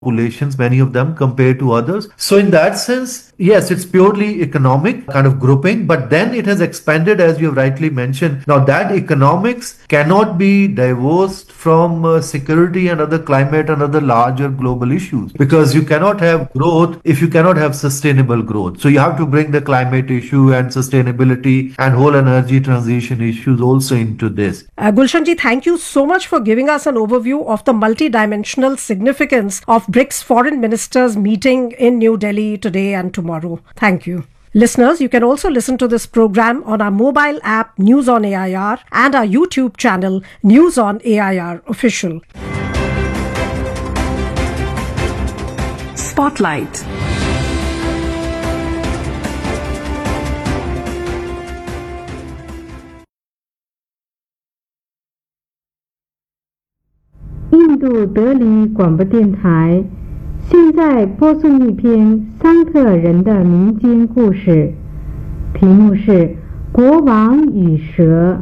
populations, many of them compared to others. So in that sense, yes, it's purely economic kind of grouping, but then it has expanded, as you have rightly mentioned. Now that economics cannot be divorced from security and other climate and other larger global issues, because you cannot have growth if you cannot have sustainable growth. So you have to bring the climate issue and sustainability and whole energy transition issues also into this. Gulshanji, thank you so much for giving us an overview of the multidimensional significance of BRICS foreign ministers meeting in New Delhi today and tomorrow. Thank you. Listeners, you can also listen to this program on our mobile app News on AIR and our YouTube channel News on AIR Official. Spotlight. 印度德里广播电台现在播送一篇桑特人的民间故事，题目是《国王与蛇》。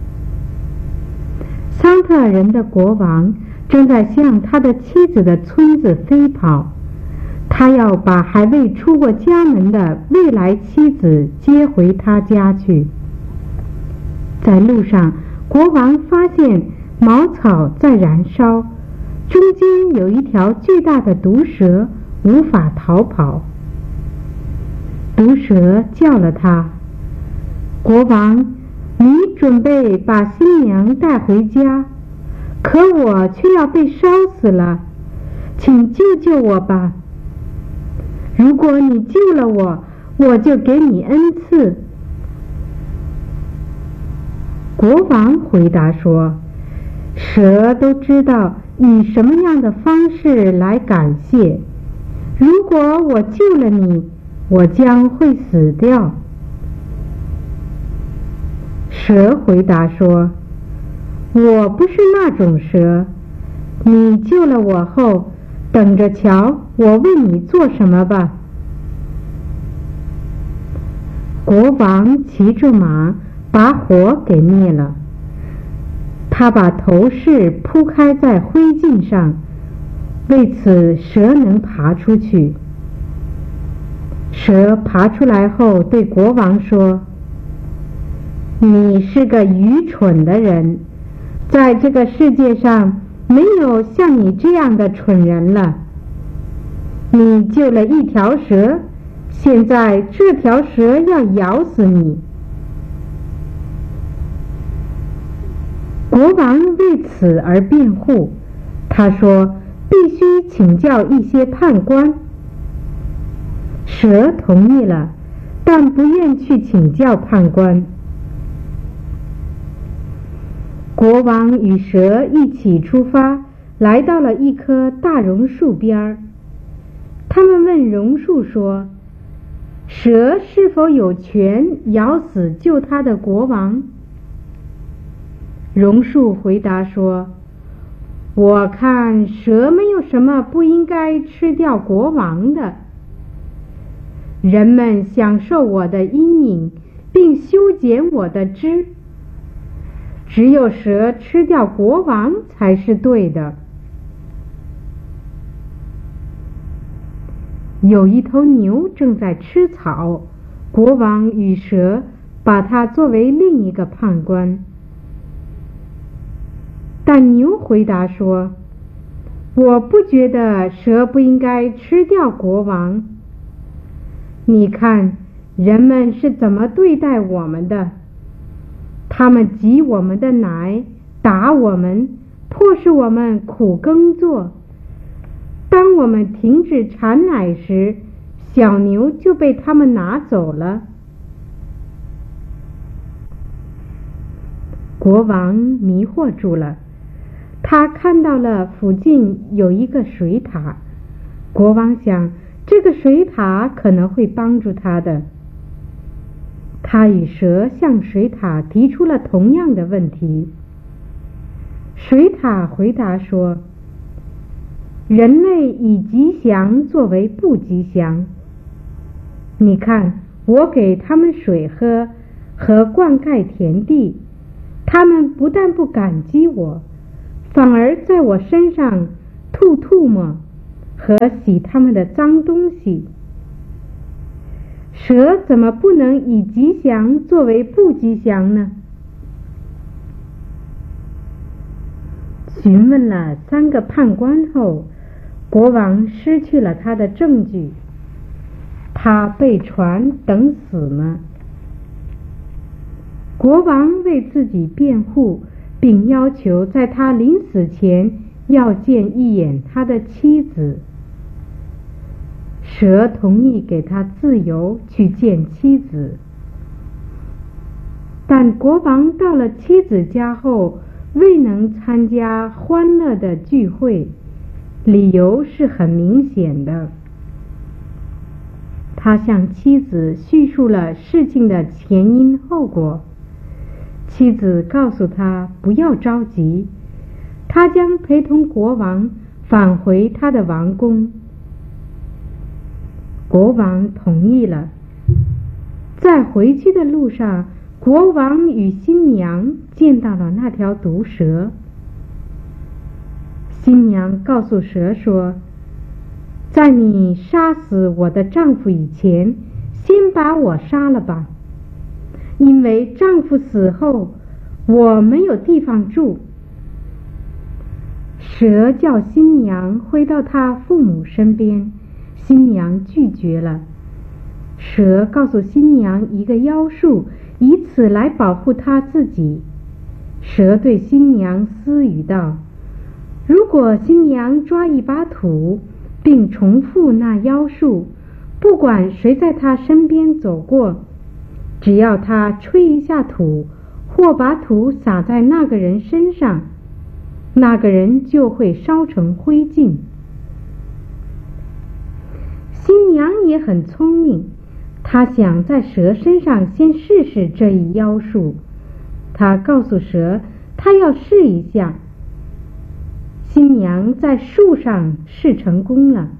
桑特人的国王正在向他的妻子的村子飞跑，他要把还未出过家门的未来妻子接回他家去。在路上，国王发现茅草在燃烧，中间有一条巨大的毒蛇，无法逃跑。毒蛇叫了他：“国王，你准备把新娘带回家，可我却要被烧死了，请救救我吧！如果你救了我，我就给你恩赐。”国王回答说：“蛇都知道以什么样的方式来感谢。如果我救了你，我将会死掉。”蛇回答说：“我不是那种蛇，你救了我后，等着瞧我为你做什么吧。”国王骑着马把火给灭了，他把头饰铺开在灰烬上，为此蛇能爬出去。蛇爬出来后对国王说：“你是个愚蠢的人，在这个世界上没有像你这样的蠢人了。你救了一条蛇，现在这条蛇要咬死你。”国王为此而辩护，他说必须请教一些判官。蛇同意了，但不愿去请教判官。国王与蛇一起出发，来到了一棵大榕树边儿。他们问榕树说：“蛇是否有权咬死救他的国王？”榕树回答说：“我看蛇没有什么不应该吃掉国王的。人们享受我的阴影，并修剪我的枝，只有蛇吃掉国王才是对的。”有一头牛正在吃草，国王与蛇把它作为另一个判官。但牛回答说：“我不觉得蛇不应该吃掉国王。你看，人们是怎么对待我们的？他们挤我们的奶，打我们，迫使我们苦耕作。当我们停止产奶时，小牛就被他们拿走了。”国王迷惑住了。他看到了附近有一个水塔，国王想这个水塔可能会帮助他的。他与蛇向水塔提出了同样的问题。水塔回答说：“人类以吉祥作为不吉祥。你看，我给他们水喝和灌溉田地，他们不但不感激我，反而在我身上吐唾沫， 和洗他们的脏东西。蛇怎么不能以吉祥作为不吉祥呢？询问了3个判官后，国王失去了他的证据，他被传等死吗？国王为自己辩护，并要求在他临死前要见一眼他的妻子。蛇同意给他自由去见妻子，但国王到了妻子家后未能参加欢乐的聚会，理由是很明显的。他向妻子叙述了事情的前因后果，妻子告诉他不要着急，他将陪同国王返回他的王宫。国王同意了。在回去的路上，国王与新娘见到了那条毒蛇。新娘告诉蛇说，在你杀死我的丈夫以前，先把我杀了吧，因为丈夫死后我没有地方住。蛇叫新娘回到她父母身边，新娘拒绝了。蛇告诉新娘一个妖术，以此来保护她自己。蛇对新娘私语道，如果新娘抓一把土并重复那妖术，不管谁在她身边走过，只要她吹一下土或把土洒在那个人身上，那个人就会烧成灰烬。新娘也很聪明，她想在蛇身上先试试这一妖术。她告诉蛇，她要试一下。新娘在树上试成功了。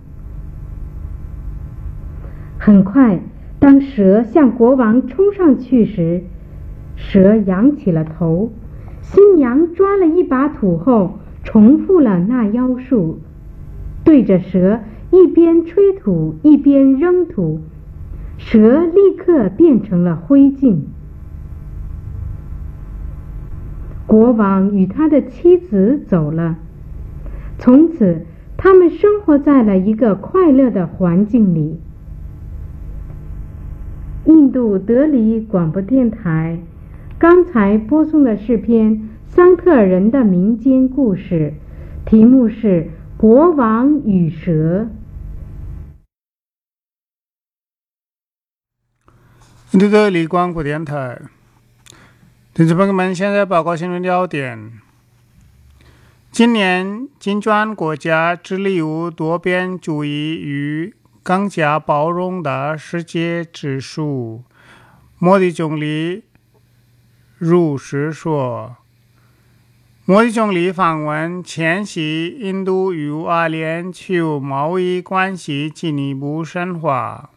很快，当蛇向国王冲上去时，蛇仰起了头。新娘抓了一把土后，重复了那妖术，对着蛇一边吹土一边扔土，蛇立刻变成了灰烬。国王与他的妻子走了，从此他们生活在了一个快乐的环境里。印度德里广播电台刚才播送的是篇桑特尔人的民间故事，题目是《国王与蛇》。 印度德里广播电台，听众朋友们，现在报告新闻要点。今年金砖国家致力于多边主义与更加包容的世界指数，莫迪总理如是说。莫迪总理访问前夕，印度与阿联酋贸易关系进一步深化。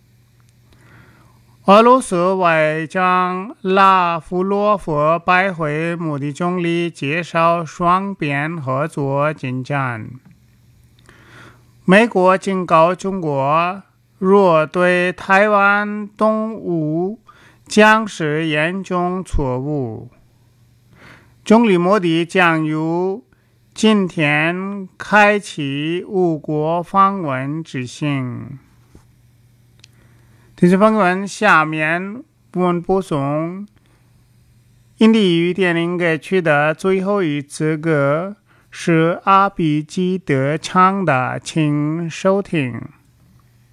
俄罗斯外长拉夫罗夫拜会莫迪总理，介绍双边合作进展。美国警告中国，若对台湾动武，将是严重错误。总理莫迪将于今天开启5国访问之行。听众朋友们，下面我们播送印地语电影歌曲的最后一支歌，是阿比基德唱的，请收听。